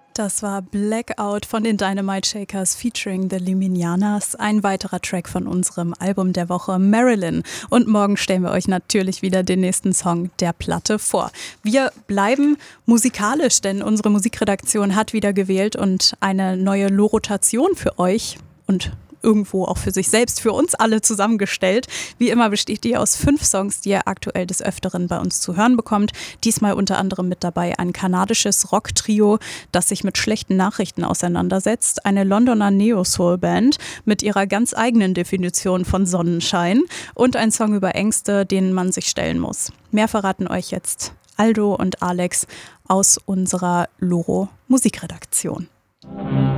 Das war Blackout von den Dynamite Shakers featuring The Liminianas, ein weiterer Track von unserem Album der Woche Marilyn. Und morgen stellen wir euch natürlich wieder den nächsten Song der Platte vor. Wir bleiben musikalisch, denn unsere Musikredaktion hat wieder gewählt und eine neue Lorotation für euch und irgendwo auch für sich selbst, für uns alle zusammengestellt. Wie immer besteht die aus 5 Songs, die ihr aktuell des Öfteren bei uns zu hören bekommt. Diesmal unter anderem mit dabei ein kanadisches Rock-Trio, das sich mit schlechten Nachrichten auseinandersetzt, eine Londoner Neo-Soul-Band mit ihrer ganz eigenen Definition von Sonnenschein und ein Song über Ängste, denen man sich stellen muss. Mehr verraten euch jetzt Aldo und Alex aus unserer Loro Musikredaktion.